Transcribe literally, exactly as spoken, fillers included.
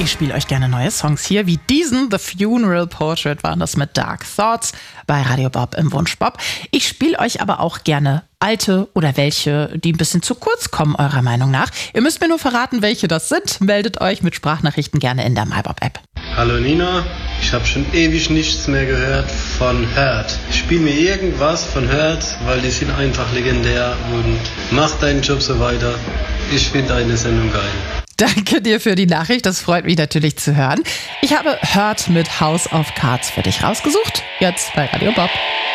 Ich spiele euch gerne neue Songs hier, wie diesen The Funeral Portrait waren das mit Dark Thoughts bei Radio Bob im Wunsch Bob. Ich spiele euch aber auch gerne alte oder welche, die ein bisschen zu kurz kommen, eurer Meinung nach. Ihr müsst mir nur verraten, welche das sind. Meldet euch mit Sprachnachrichten gerne in der MyBob-App. Hallo Nina, ich habe schon ewig nichts mehr gehört von Hurt. Spiel mir irgendwas von Hurt, weil die sind einfach legendär und mach deinen Job so weiter. Ich finde deine Sendung geil. Danke dir für die Nachricht, das freut mich natürlich zu hören. Ich habe Hurt mit House of Cards für dich rausgesucht, jetzt bei Radio Bob.